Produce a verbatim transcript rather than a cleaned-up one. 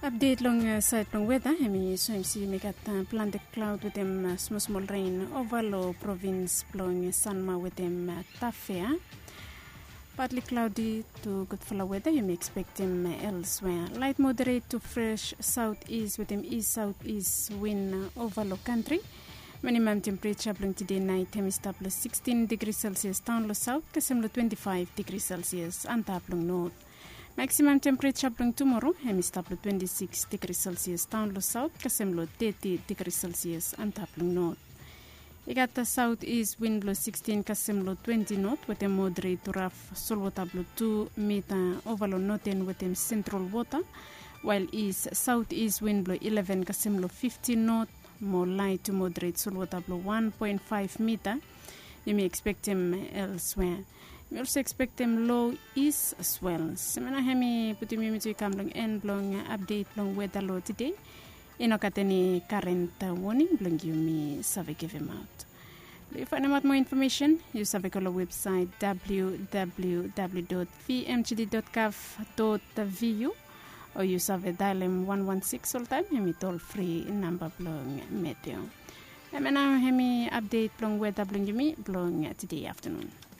Update long uh, side long weather. Hemi so M C make at uh, planted cloud with them uh, small small rain over low province blowing sunma with them uh, Tafea. Partly cloudy to good full weather. You may expect them uh, elsewhere. Light moderate to fresh southeast with them east southeast wind uh, over low country. Minimum temperature blowing today night hemistaple sixteen degrees Celsius down low south, Kasemlo twenty-five degrees Celsius and taplong north. Maximum temperature blowing tomorrow hemistaple twenty-six degrees Celsius down low south, Kasemlo thirty degrees Celsius and taplong north. You got the southeast wind blow sixteen, Kasemlo twenty north with a moderate to rough Solwater blow two meter overload northern with them central water, while east southeast wind blow eleven, Kasemlo fifteen north. More light to moderate Solwater blow one point five meter. You may expect them elsewhere. You also expect them low east as well. Semana hemi puti mi mitu kamlong en blong update long weather low today. Inokateni current warning blong you me save give him out. If you find out more information, you save call website w w w dot v m g d dot gov dot v u. Or you have dial M one one six all time, hemi toll free number blong meteo. And now hemi update blong weather blong you me blong today afternoon.